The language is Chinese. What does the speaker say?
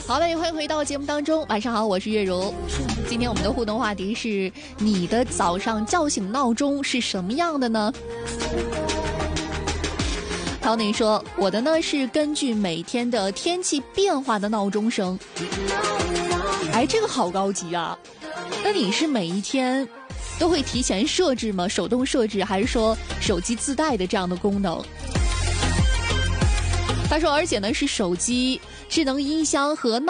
好了，也欢迎回到节目当中。晚上好，我是月如。今天我们的互动话题是：你的早上叫醒闹钟是什么样的呢？Tony 说，我的呢是根据每天的天气变化的闹钟声。哎，这个好高级啊！那你是每一天都会提前设置吗？手动设置，还是说手机自带的这样的功能？他说，而且呢是手机、智能音箱和